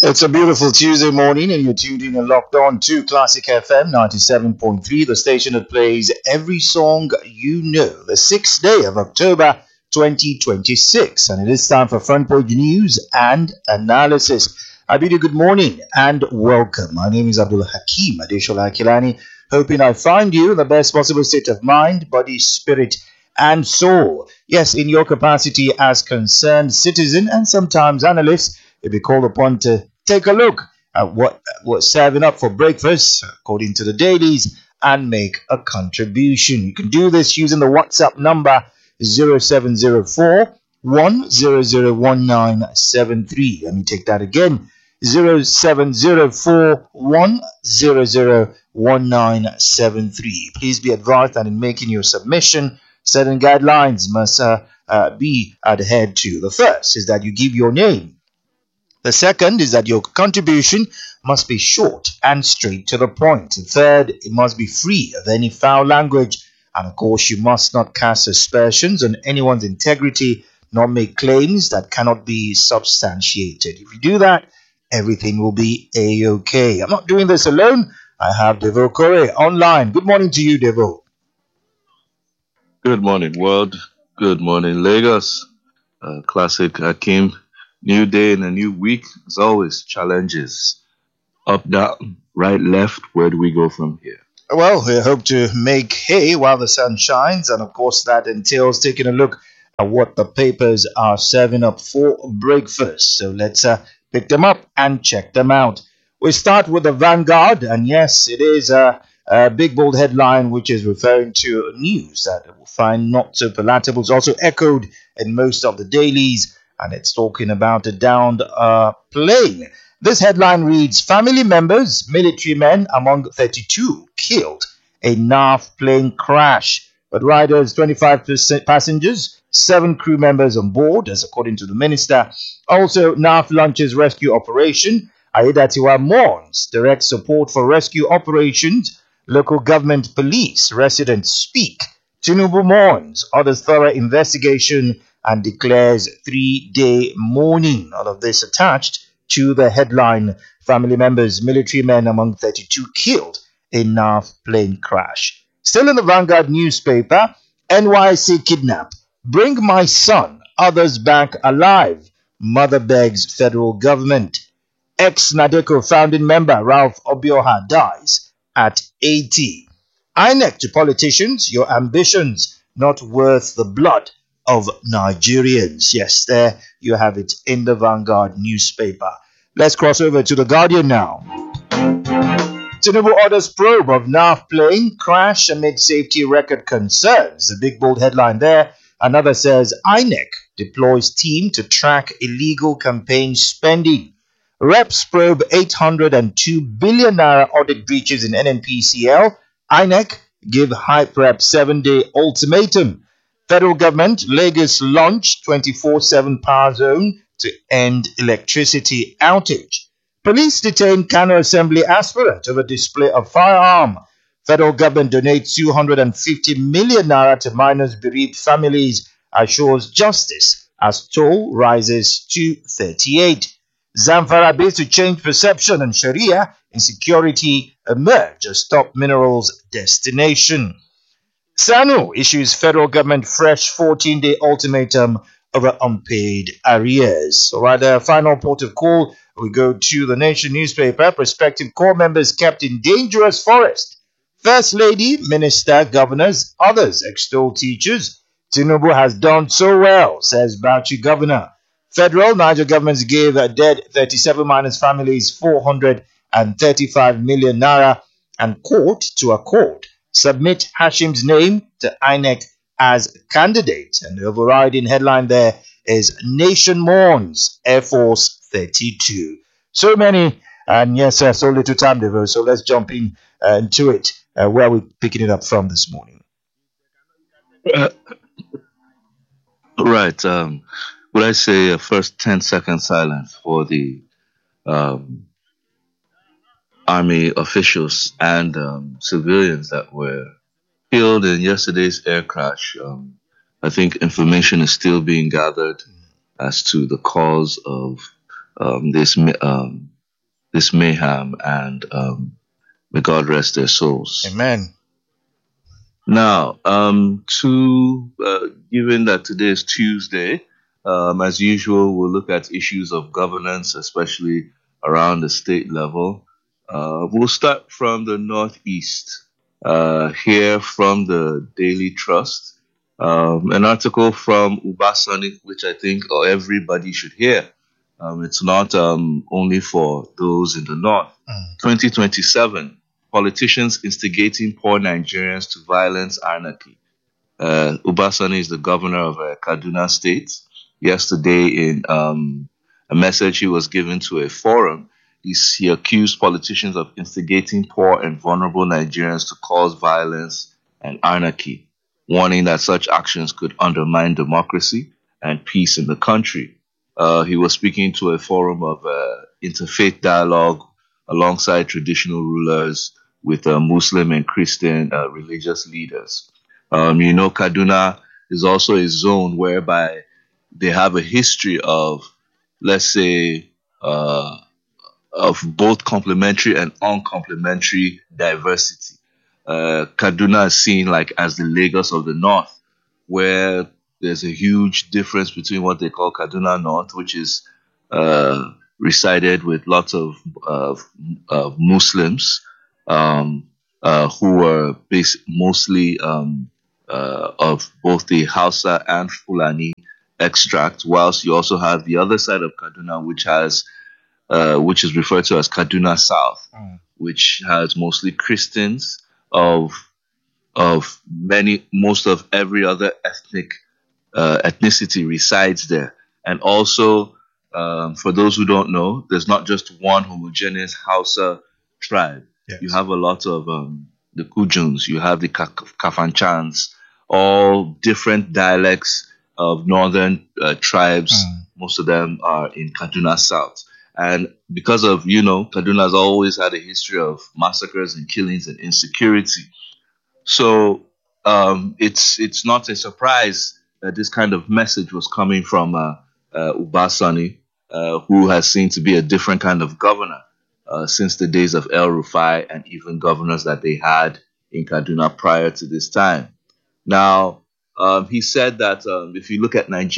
It's a beautiful Tuesday morning, and you're tuned in and locked on to Classic FM 97.3, the station that plays every song you know. The 6th day of October 2026, and it is time for front page news and analysis. I bid you good morning and welcome. My name is Abdul Hakim Adeshola Akilani, hoping I find you in the best possible state of mind, body, spirit, and soul. Yes, in your capacity as concerned citizen and sometimes analyst, you'll be called upon to take a look at what's serving up for breakfast according to the dailies and make a contribution. You can do this using the WhatsApp number 0704 1001973. Let me take that again. 0704 1001973. Please be advised that in making your submission, certain guidelines must be adhered to. The first is that you give your name. The second is that your contribution must be short and straight to the point. The third, it must be free of any foul language. And of course, you must not cast aspersions on anyone's integrity, nor make claims that cannot be substantiated. If you do that, everything will be A-OK. I'm not doing this alone. I have Devo Kore online. Good morning to you, Devo. Good morning, world. Good morning, Lagos. Classic Hakim. New day and a new week. As always, challenges. Up, down, right, left. Where do we go from here? Well, we hope to make hay while the sun shines. And of course, that entails taking a look at what the papers are serving up for breakfast. So let's pick them up and check them out. We start with the Vanguard. And yes, it is a big bold headline which is referring to news that we'll find not so palatable. It's also echoed in most of the dailies. And it's talking about a downed plane. This headline reads, family members, military men among 32 killed in NAF plane crash. But riders, 25 passengers, 7 crew members on board, as according to the minister. Also, NAF launches rescue operation. Aiyedatiwa mourns direct support for rescue operations. Local government police residents speak. Tinubu mourns orders thorough investigation and declares 3-day mourning. All of this attached to the headline, family members, military men among 32 killed in NAF plane crash. Still in the Vanguard newspaper, NYC kidnap. Bring my son, others back alive. Mother begs federal government. Ex-Nadeco founding member Ralph Obioha dies at 80. INEC to politicians, your ambitions not worth the blood of Nigerians. Yes, there you have it in the Vanguard newspaper. Let's cross over to the Guardian now. Tinubu orders probe of NAF plane crash amid safety record concerns. The big bold headline there. Another says INEC deploys team to track illegal campaign spending. Reps probe 802 billion naira audit breaches in NNPCL. INEC give High Prep 7-day ultimatum. Federal government, Lagos launch 24/7 power zone to end electricity outage. Police detain Kano Assembly aspirant over display of firearm. Federal government donates 250 million naira to minors bereaved families, assures justice as toll rises to 38. Zamfara bids to change perception and Sharia insecurity emerge as top minerals destination. SANU issues federal government fresh 14-day ultimatum over unpaid arrears. All right, final port of call, we go to the Nation newspaper. Prospective corps members kept in dangerous forest. First Lady, Minister, Governors, others extol teachers. Tinubu has done so well, says Bauchi Governor. Federal Niger governments gave dead 37 miners families 435 million naira and court to accord. Submit Hashim's name to INEC as candidate. And the overriding headline there is Nation mourns Air Force 32. So many, and yes, so little time, Devo. So let's jump into it. Where are we picking it up from this morning? Right. Would I say a first 10-second silence for the Army officials and civilians that were killed in yesterday's air crash? I think information is still being gathered as to the cause of this this mayhem, and may God rest their souls. Amen. Now, given that today is Tuesday, as usual, we'll look at issues of governance, especially around the state level. We'll start from the Northeast. Here from the Daily Trust, an article from Ubasani, which I think everybody should hear. It's not only for those in the North. 2027, politicians instigating poor Nigerians to violence, anarchy. Ubasani is the governor of Kaduna State. Yesterday, in a message he was given to a forum, he accused politicians of instigating poor and vulnerable Nigerians to cause violence and anarchy, warning that such actions could undermine democracy and peace in the country. He was speaking to a forum of interfaith dialogue alongside traditional rulers with Muslim and Christian religious leaders. Kaduna is also a zone whereby they have a history of, let's say, of both complementary and uncomplementary diversity. Kaduna is seen like as the Lagos of the North, where there's a huge difference between what they call Kaduna North, which is resided with lots of Muslims who were mostly of both the Hausa and Fulani extract, whilst you also have the other side of Kaduna, which is referred to as Kaduna South, which has mostly Christians most of every other ethnicity resides there. And also, for those who don't know, there's not just one homogeneous Hausa tribe. Yes. You have a lot of the Kujuns, you have the Kafanchans, all different dialects of northern tribes. Most of them are in Kaduna South. And because of, Kaduna has always had a history of massacres and killings and insecurity. So it's not a surprise that this kind of message was coming from Ubasani, who has seen to be a different kind of governor since the days of El Rufai and even governors that they had in Kaduna prior to this time. Now, he said that if you look at Nigeria,